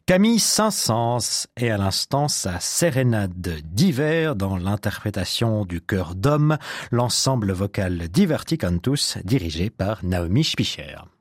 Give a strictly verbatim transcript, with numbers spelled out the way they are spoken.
Camille Saint-Saëns et à l'instant sa sérénade d'hiver dans l'interprétation du chœur d'homme, l'ensemble vocal Diverti Cantus dirigé par Naomi Spicher.